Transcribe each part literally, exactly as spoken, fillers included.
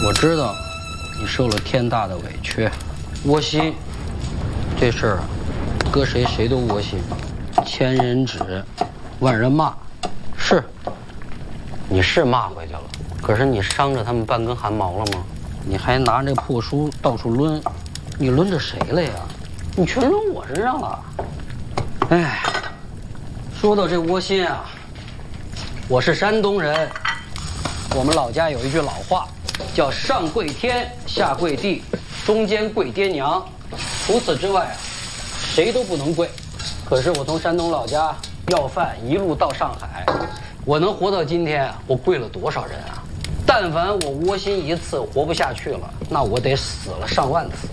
我知道你受了天大的委屈，窝心。这事儿啊，搁谁谁都窝心，千人指，万人骂。是，你是骂回去了，可是你伤着他们半根汗毛了吗？你还拿这破书到处抡，你抡着谁了呀？你全抡我身上了。哎，说到这窝心啊，我是山东人，我们老家有一句老话，叫上跪天，下跪地，中间跪爹娘。除此之外啊，谁都不能跪。可是我从山东老家要饭一路到上海，我能活到今天，我跪了多少人啊？但凡我窝心一次活不下去了，那我得死了上万次。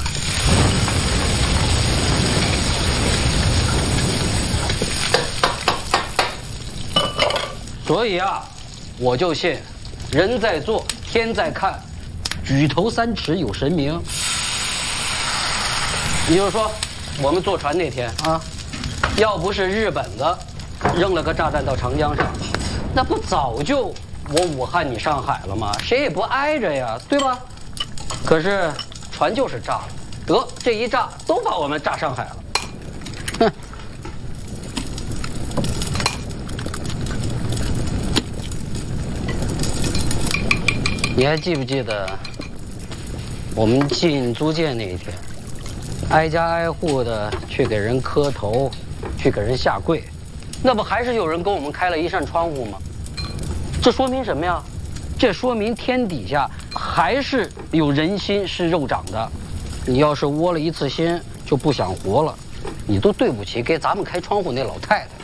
所以啊，我就信人在做，天在看，举头三尺有神明。你就说，我们坐船那天啊，要不是日本的扔了个炸弹到长江上，那不早就我武汉你上海了吗？谁也不挨着呀，对吧？可是船就是炸了，得这一炸都把我们炸上海了。哼！你还记不记得我们进租界那一天？挨家挨户的去给人磕头，去给人下跪，那不还是有人跟我们开了一扇窗户吗？这说明什么呀？这说明天底下还是有人心是肉长的。你要是窝了一次心就不想活了，你都对不起给咱们开窗户那老太太。